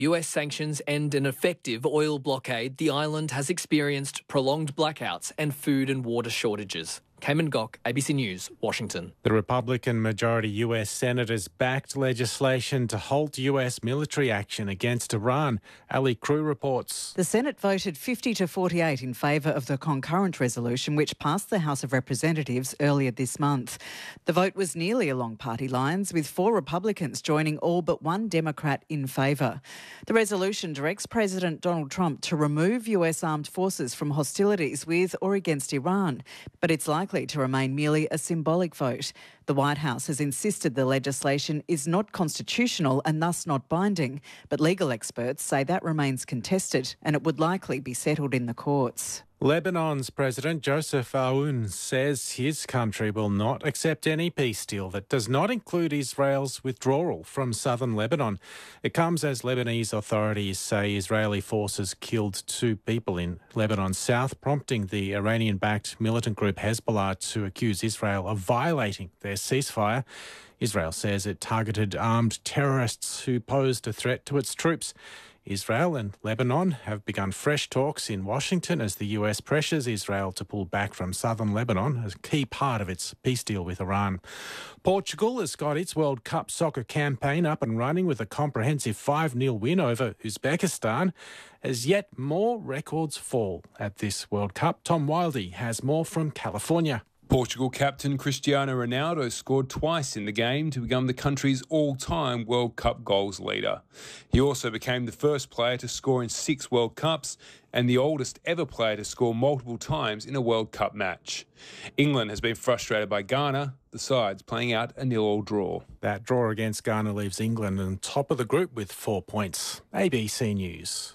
US sanctions end an effective oil blockade, the island has experienced prolonged blackouts and food and water shortages. Cayman Gok, ABC News, Washington. The Republican majority US senators backed legislation to halt US military action against Iran. Ali Crew reports. The Senate voted 50 to 48 in favour of the concurrent resolution which passed the House of Representatives earlier this month. The vote was nearly along party lines, with 4 Republicans joining all but 1 Democrat in favour. The resolution directs President Donald Trump to remove US armed forces from hostilities with or against Iran, but it's likely to remain merely a symbolic vote. The White House has insisted the legislation is not constitutional and thus not binding, but legal experts say that remains contested and it would likely be settled in the courts. Lebanon's President Joseph Aoun says his country will not accept any peace deal that does not include Israel's withdrawal from southern Lebanon. It comes as Lebanese authorities say Israeli forces killed 2 people in Lebanon's south, prompting the Iranian-backed militant group Hezbollah to accuse Israel of violating their ceasefire. Israel says it targeted armed terrorists who posed a threat to its troops. Israel and Lebanon have begun fresh talks in Washington as the US pressures Israel to pull back from southern Lebanon, a key part of its peace deal with Iran. Portugal has got its World Cup soccer campaign up and running with a comprehensive 5-0 win over Uzbekistan. As yet more records fall at this World Cup. Tom Wildey has more from California. Portugal captain Cristiano Ronaldo scored twice in the game to become the country's all-time World Cup goals leader. He also became the first player to score in 6 World Cups and the oldest ever player to score multiple times in a World Cup match. England has been frustrated by Ghana, the sides playing out a 0-0 draw. That draw against Ghana leaves England on top of the group with 4 points. ABC News.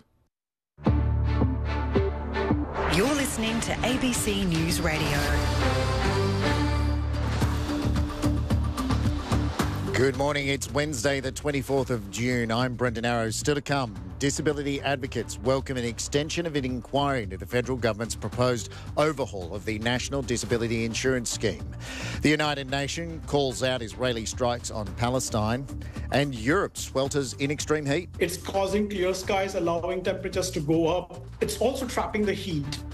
You're listening to ABC News Radio. Good morning. It's Wednesday, the 24th of June. I'm Brendan Arrows. Still to come, disability advocates welcome an extension of an inquiry into the federal government's proposed overhaul of the National Disability Insurance Scheme. The United Nations calls out Israeli strikes on Palestine, and Europe swelters in extreme heat. It's causing clear skies, allowing temperatures to go up. It's also trapping the heat.